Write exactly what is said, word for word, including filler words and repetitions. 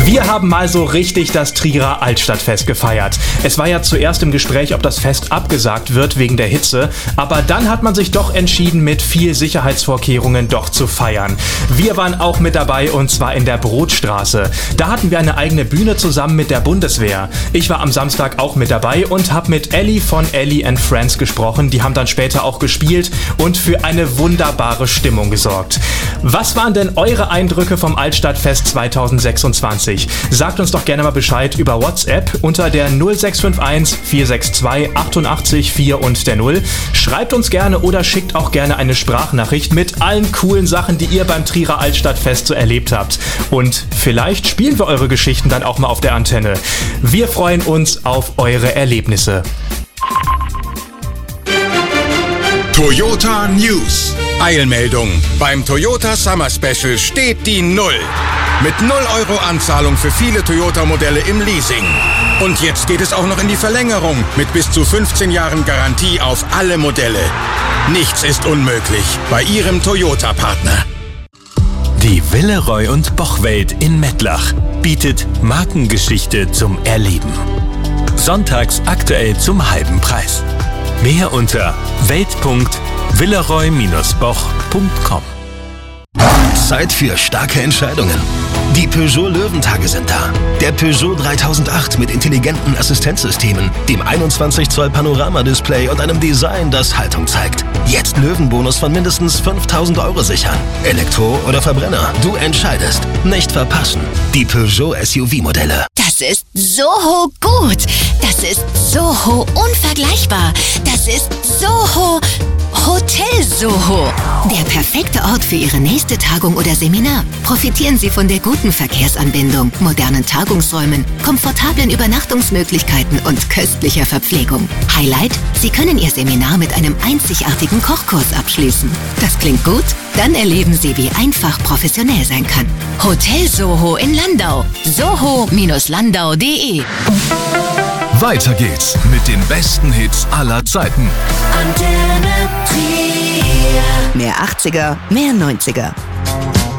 Wir haben mal so richtig das Trierer Altstadtfest gefeiert. Es war ja zuerst im Gespräch, ob das Fest abgesagt wird wegen der Hitze, aber dann hat man sich doch entschieden, mit viel Sicherheitsvorkehrungen doch zu feiern. Wir waren auch mit dabei und zwar in der Brotstraße. Da hatten wir eine eigene Bühne zusammen mit der Bundeswehr. Ich war am Samstag auch mit dabei und habe mit Ellie von Ellie and Friends gesprochen. Die haben dann später auch gespielt und für eine wunderbare Stimmung gesorgt. Was waren denn eure Eindrücke vom Altstadtfest zweitausendsechsundzwanzig? Sagt uns doch gerne mal Bescheid über WhatsApp unter der null sechs fünf eins vier sechs zwei achtundachtzig vier und der null. Schreibt uns gerne oder schickt auch gerne eine Sprachnachricht mit allen coolen Sachen, die ihr beim Trierer Altstadtfest so erlebt habt. Und vielleicht spielen wir eure Geschichten dann auch mal auf der Antenne. Wir freuen uns auf eure Erlebnisse. Toyota News. Eilmeldung. Beim Toyota Summer Special steht die Null. Mit null Euro Anzahlung für viele Toyota-Modelle im Leasing. Und jetzt geht es auch noch in die Verlängerung mit bis zu fünfzehn Jahren Garantie auf alle Modelle. Nichts ist unmöglich bei Ihrem Toyota-Partner. Die Villeroy und Boch Welt in Mettlach bietet Markengeschichte zum Erleben. Sonntags aktuell zum halben Preis. Mehr unter welt punkt villeroy boch punkt com. Zeit für starke Entscheidungen. Die Peugeot Löwentage sind da. Der Peugeot dreitausendacht mit intelligenten Assistenzsystemen, dem einundzwanzig Zoll Panoramadisplay und einem Design, das Haltung zeigt. Jetzt Löwenbonus von mindestens fünftausend Euro sichern. Elektro oder Verbrenner, du entscheidest. Nicht verpassen. Die Peugeot S U V-Modelle. Das ist Soho gut. Das ist Soho unvergleichbar. Das ist Soho Hotel Soho. Der perfekte Ort für Ihre nächste Tagung oder Seminar. Profitieren Sie von der guten Verkehrsanbindung, modernen Tagungsräumen, komfortablen Übernachtungsmöglichkeiten und köstlicher Verpflegung. Highlight: Sie können Ihr Seminar mit einem einzigartigen Kochkurs abschließen. Das klingt gut? Dann erleben Sie, wie einfach professionell sein kann. Hotel Soho in Landau. soho landau punkt de. Weiter geht's mit den besten Hits aller Zeiten. Mehr achtziger, mehr neunziger.